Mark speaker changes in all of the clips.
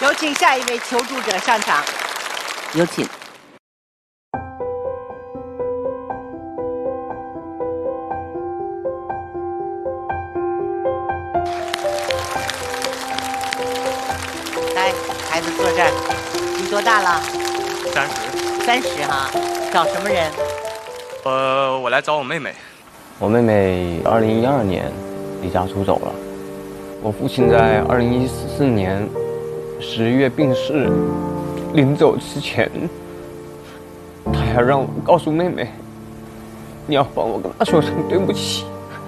Speaker 1: 有请下一位求助者上场，有请。来，孩子坐这儿，你多大了？30哈，找什么人？
Speaker 2: 我来找我妹妹。
Speaker 3: 我妹妹2012年离家出走了。我父亲在2014年10月病逝，临走之前，他还让我告诉妹妹，你要帮我跟他说声对不起。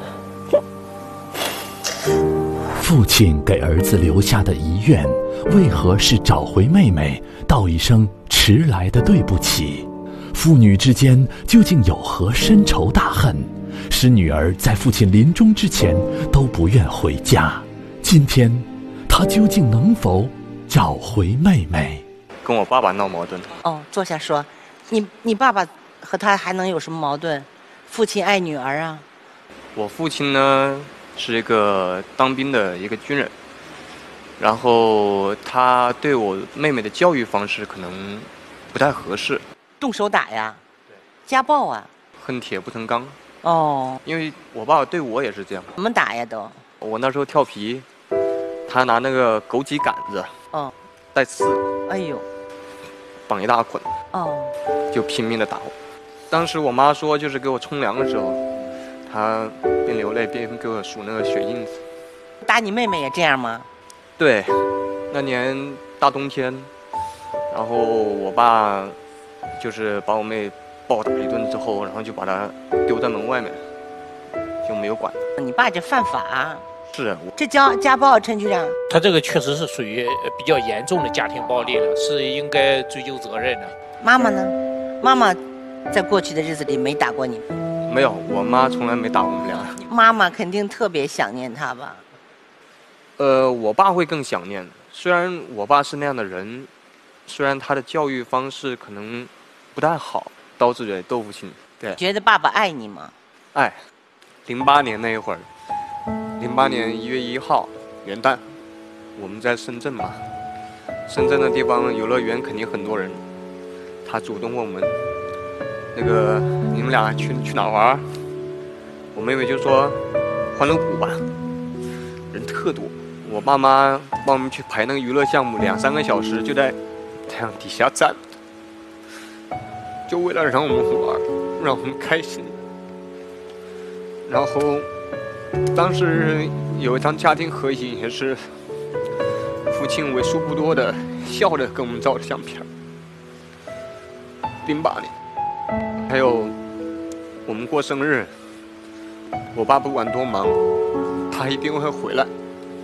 Speaker 4: 父亲给儿子留下的遗愿，为何是找回妹妹，道一声迟来的对不起？父女之间究竟有何深仇大恨，使女儿在父亲临终之前都不愿回家？今天，他究竟能否找回妹妹？
Speaker 2: 跟我爸爸闹矛盾。
Speaker 1: 哦，坐下说，你爸爸和他还能有什么矛盾？父亲爱女儿啊。
Speaker 2: 我父亲呢是一个当兵的一个军人，然后他对我妹妹的教育方式可能不太合适。
Speaker 1: 动手打呀？对，家暴啊？
Speaker 2: 恨铁不成钢。
Speaker 1: 哦，
Speaker 2: 因为我爸爸对我也是这样。
Speaker 1: 怎么打呀都？
Speaker 2: 我那时候调皮，他拿那个枸杞杆子，带刺，
Speaker 1: 哎呦，
Speaker 2: 绑一大捆，就拼命的打我。当时我妈说，就是给我冲凉的时候，他边流泪边给我数那个血印子。
Speaker 1: 打你妹妹也这样吗？对，
Speaker 2: 那年大冬天，然后我爸就是把我妹暴打一顿之后，然后就把她丢在门外面，就没有管她。
Speaker 1: 你爸这犯法。
Speaker 2: 是，
Speaker 1: 这家暴，陈局长。
Speaker 5: 他这个确实是属于比较严重的家庭暴力了，是应该追究责任的。
Speaker 1: 妈妈呢？妈妈在过去的日子里没打过你？
Speaker 2: 没有，我妈从来没打我们俩。
Speaker 1: 妈妈肯定特别想念他吧？
Speaker 2: 我爸会更想念。虽然我爸是那样的人，虽然他的教育方式可能不太好，刀子嘴豆腐心。对。
Speaker 1: 觉得爸爸爱你吗？
Speaker 2: 爱。08年那一会儿。08年1月1号元旦，我们在深圳嘛，深圳的地方游乐园肯定很多人。他主动问我们，那个你们俩去哪玩？我妹妹就说欢乐谷吧，人特多。我爸妈帮我们去排那个娱乐项目，2、3个小时就在太阳底下站，就为了让我们玩，让我们开心。然后当时有一张家庭合影，也是父亲为数不多的笑着跟我们照的相片。08年，还有我们过生日，我爸不管多忙，他一定会回来，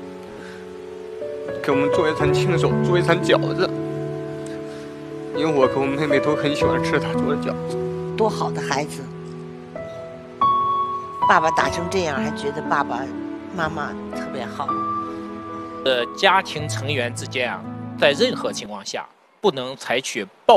Speaker 2: 给我们做一餐亲手做一餐饺子，因为我和我妹妹都很喜欢吃他做的饺子。
Speaker 1: 多好的孩子！爸爸打成这样，还觉得爸爸妈妈特别好。
Speaker 5: 家庭成员之间啊，在任何情况下不能采取暴